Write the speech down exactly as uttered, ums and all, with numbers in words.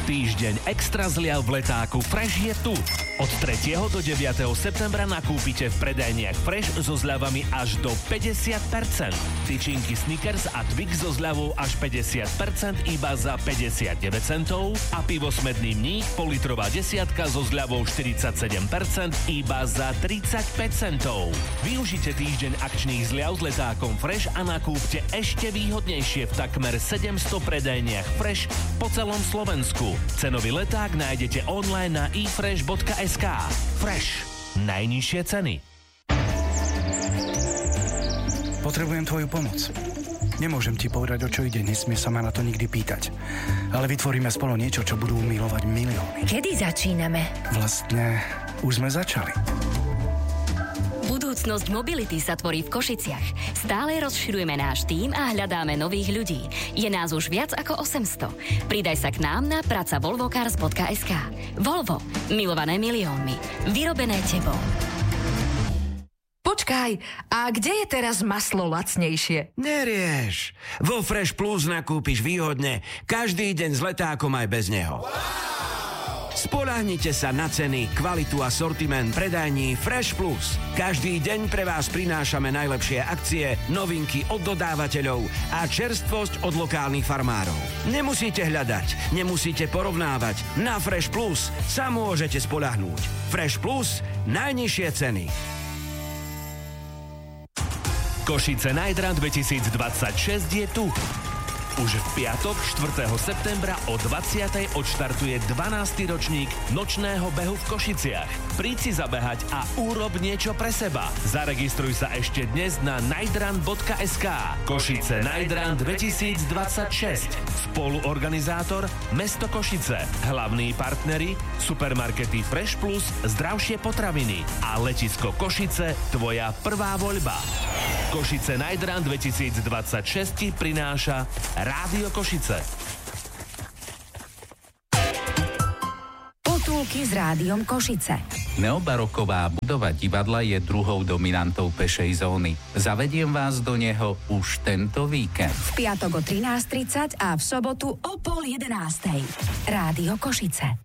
Týždeň extra zliav v letáku Fresh je tu. Od tretieho do deviateho septembra nakúpite v predajniach Fresh so zľavami až do päťdesiat percent. Tyčinky Snickers a Twix so zľavou až päťdesiat percent iba za päťdesiatdeväť centov a pivo Smedný mních politrová desiatka so zľavou štyridsaťsedem percent iba za tridsaťpäť centov. Využite týždeň akčných zľav s letákom Fresh a nakúpte ešte výhodnejšie v takmer sedemsto predajniach Fresh po celom Slovensku. Cenový leták nájdete online na i fresh bodka es ká. Fresh. Najnižšie ceny. Potrebujem tvoju pomoc. Nemôžem ti povedať, o čo ide, nesmie sa ma na to nikdy pýtať. Ale vytvoríme spolu niečo, čo budú milovať milióny. Kedy začíname? Vlastne, už sme začali. Budúcnosť mobility sa tvorí v Košiciach. Stále rozširujeme náš tím a hľadáme nových ľudí. Je nás už viac ako osemsto. Pridaj sa k nám na praca volvo cars bodka es ká. Volvo. Milované miliónmi. Vyrobené tebou. Počkaj, a kde je teraz maslo lacnejšie? Nerieš. Vo Fresh Plus nakúpiš výhodne každý deň s letákom aj bez neho. Spoľahnite sa na ceny, kvalitu a sortiment predajní Fresh Plus. Každý deň pre vás prinášame najlepšie akcie, novinky od dodávateľov a čerstvosť od lokálnych farmárov. Nemusíte hľadať, nemusíte porovnávať. Na Fresh Plus sa môžete spoľahnúť. Fresh Plus, najnižšie ceny. Košice Night Run dvetisícdvadsaťšesť je tu. Už v piatok, štvrtého septembra o dvadsiatej odštartuje dvanásty ročník nočného behu v Košiciach. Príď si zabehať a urob niečo pre seba. Zaregistruj sa ešte dnes na nightrun bodka es ká. Košice Night Run dvetisícdvadsaťšesť. Spoluorganizátor Mesto Košice. Hlavní partneri supermarkety Fresh Plus, zdravšie potraviny a letisko Košice, tvoja prvá voľba. Košice Night Run dvetisícdvadsaťšesť prináša Rádio Košice. Potulky s Rádiom Košice. Neobaroková budova divadla je druhou dominantou pešej zóny. Zavediem vás do neho už tento víkend. V piatok o trinásť tridsať a v sobotu o pol jedenástej. Rádio Košice.